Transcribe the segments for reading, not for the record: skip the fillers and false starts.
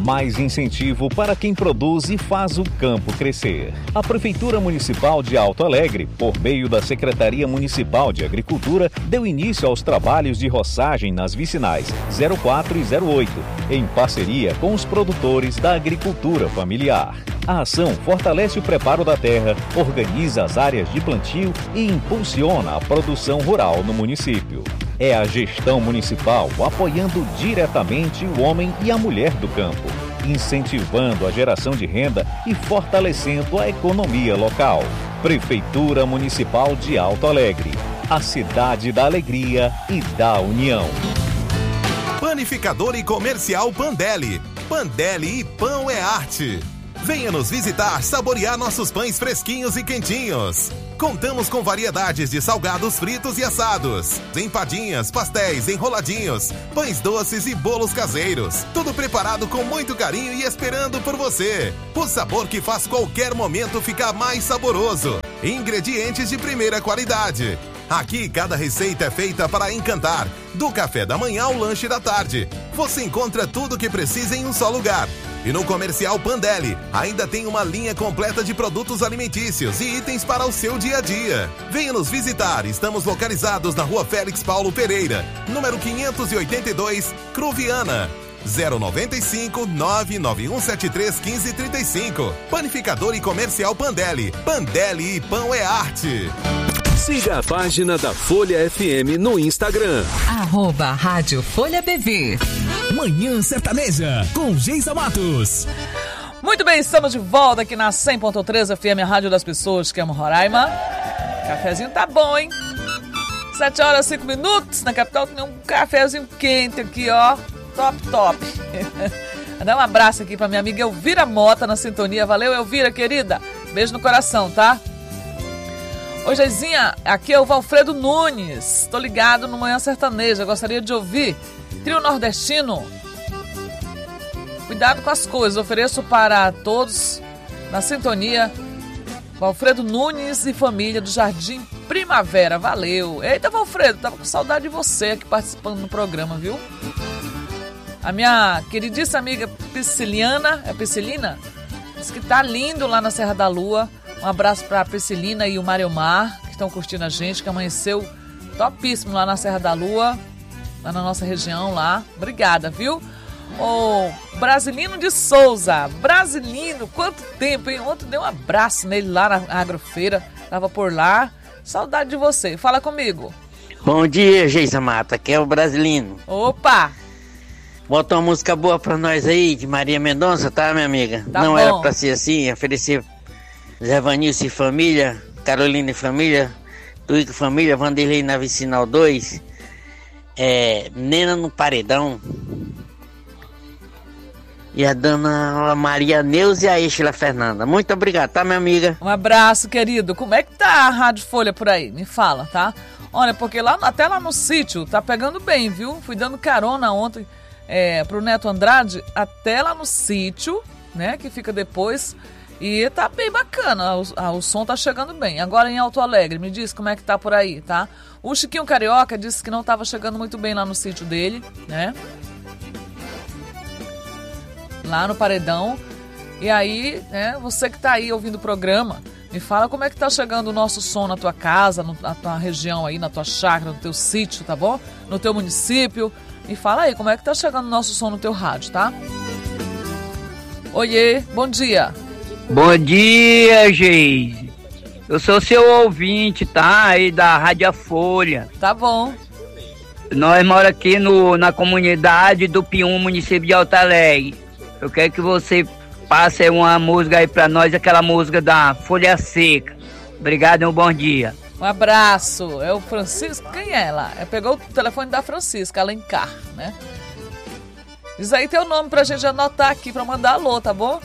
Mais incentivo para quem produz e faz o campo crescer. A Prefeitura Municipal de Alto Alegre, por meio da Secretaria Municipal de Agricultura, deu início aos trabalhos de roçagem nas vicinais 04 e 08, em parceria com os produtores da agricultura familiar. A ação fortalece o preparo da terra, organiza as áreas de plantio e impulsiona a produção rural no município. É a gestão municipal apoiando diretamente o homem e a mulher do campo, incentivando a geração de renda e fortalecendo a economia local. Prefeitura Municipal de Alto Alegre, a cidade da alegria e da união. Panificador e Comercial Pandelli. Pandelli e Pão é Arte. Venha nos visitar, saborear nossos pães fresquinhos e quentinhos. Contamos com variedades de salgados fritos e assados, empadinhas, pastéis, enroladinhos, pães doces e bolos caseiros. Tudo preparado com muito carinho e esperando por você. O sabor que faz qualquer momento ficar mais saboroso. Ingredientes de primeira qualidade. Aqui cada receita é feita para encantar. Do café da manhã ao lanche da tarde. Você encontra tudo o que precisa em um só lugar. E no Comercial Pandelli, ainda tem uma linha completa de produtos alimentícios e itens para o seu dia a dia. Venha nos visitar, estamos localizados na Rua Félix Paulo Pereira, número 582, Cruviana. 095 99173 1535. Panificador e Comercial Pandelli. Pandelli e Pão é Arte. Siga a página da Folha FM no Instagram. @Rádio Folha BV. Manhã Sertaneja, com Geisa Matos. Muito bem, estamos de volta aqui na 100.3 FM, a rádio das pessoas que amam Roraima. Cafezinho tá bom, hein? 7 horas e 5 minutos, na capital tem um cafezinho quente aqui, ó. Top. Dá um abraço aqui pra minha amiga Elvira Mota na sintonia. Valeu, Elvira, querida. Beijo no coração, tá? Oi, Geizinha, aqui é o Valfredo Nunes. Tô ligado no Manhã Sertaneja. Gostaria de ouvir Trio Nordestino. Cuidado com as coisas. Ofereço para todos na sintonia. Valfredo Nunes e família do Jardim Primavera. Valeu. Eita, Valfredo, tava com saudade de você aqui participando do programa, viu? A minha queridíssima amiga Prisciliana, é Priscilina? Diz que tá lindo lá na Serra da Lua. Um abraço para a Priscilina e o Mariomar, que estão curtindo a gente, que amanheceu topíssimo lá na Serra da Lua, lá na nossa região lá. Obrigada, viu? O Brasilino de Souza. Brasilino, quanto tempo, hein? Ontem dei um abraço nele lá na Agrofeira, tava por lá. Saudade de você. Fala comigo. Bom dia, Geisa Mata, aqui é o Brasilino. Opa! Bota uma música boa pra nós aí, de Maria Mendonça, tá, minha amiga? Tá Não bom. Era pra ser assim, oferecer Zé Vanilson e família, Carolina e família, Tuico e família, Vanderlei na Vicinal 2, Nena no Paredão, e a dona Maria Neuza e a Estela Fernanda. Muito obrigado, tá, minha amiga? Um abraço, querido. Como é que tá a Rádio Folha por aí? Me fala, tá? Olha, porque até lá no sítio tá pegando bem, viu? Fui dando carona ontem pro Neto Andrade, até lá no sítio, né? Que fica depois. E tá bem bacana, o som tá chegando bem. Agora em Alto Alegre, me diz como é que tá por aí, tá? O Chiquinho Carioca disse que não tava chegando muito bem lá no sítio dele, né? Lá no Paredão. E aí, né, você que tá aí ouvindo o programa, me fala como é que tá chegando o nosso som na tua casa, na tua região aí, na tua chácara, no teu sítio, tá bom? No teu município. Me fala aí como é que tá chegando o nosso som no teu rádio, tá? Oiê, bom dia. Bom dia, Geise. Eu sou seu ouvinte, tá? Aí da Rádio Folha. Tá bom. Nós moramos aqui na comunidade do Pium, município de Alto Alegre. Eu quero que você passe uma música aí pra nós, aquela música da Folha Seca. Obrigado e um bom dia. Um abraço. É o Francisco? Quem é lá? Pegou o telefone da Francisca, Alencar, né? Diz aí teu nome pra gente anotar aqui pra mandar alô, tá bom?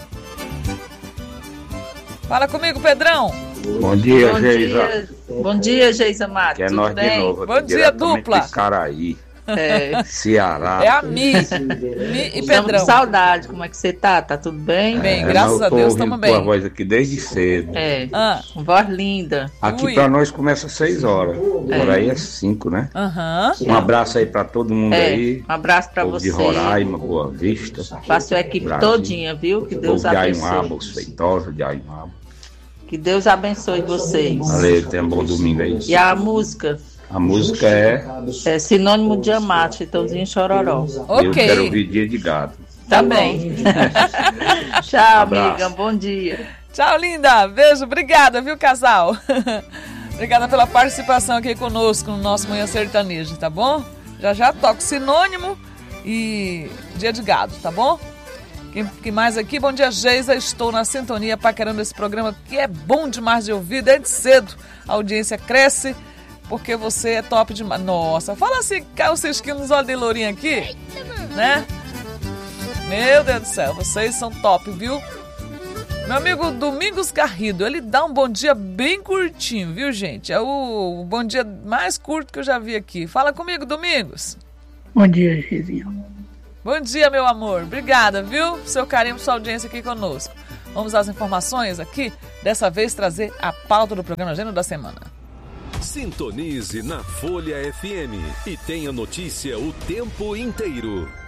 Fala comigo, Pedrão. Bom dia, Geisa. Bom dia, Geisa Matos. Que é nós de novo. Bom dia, dupla. Caraí. Ceará. É a Mi e Pedrão. Com saudade, como é que você tá? Tá tudo bem? Bem, graças a Deus, estamos bem. Eu tô ouvindo tua voz aqui desde cedo. Voz linda. Aqui pra nós começa às 6 horas. Por aí é 5, né? Um abraço aí pra todo mundo aí. Um abraço pra você. De Roraima, Boa Vista. Pra sua equipe todinha, viu? Que Deus abençoe. De Aiuaba, os feitosos de Aiuaba. Que Deus abençoe vocês. Valeu, tenha um bom domingo aí. E a música? A música é Sinônimo de amado, Chitãozinho Chororó. Eu quero ouvir Dia de Gado. Tá bem. Tchau, amiga. Bom dia. Tchau, linda. Beijo. Obrigada, viu, casal? Obrigada pela participação aqui conosco no nosso Manhã Sertanejo, tá bom? Já toco Sinônimo e Dia de Gado, tá bom? Que mais aqui? Bom dia, Geisa. Estou na sintonia paquerando esse programa que é bom demais de ouvir desde cedo. A audiência cresce porque você é top demais. Nossa, fala assim, caiu 6 quilos nos olhos de lourinha aqui, né? Meu Deus do céu, vocês são top, viu? Meu amigo Domingos Garrido, ele dá um bom dia bem curtinho, viu, gente? É o bom dia mais curto que eu já vi aqui. Fala comigo, Domingos. Bom dia, Geizinha. Bom dia, meu amor. Obrigada, viu? Seu carinho, sua audiência aqui conosco. Vamos às informações aqui. Dessa vez trazer a pauta do programa Agenda da Semana. Sintonize na Folha FM e tenha notícia o tempo inteiro.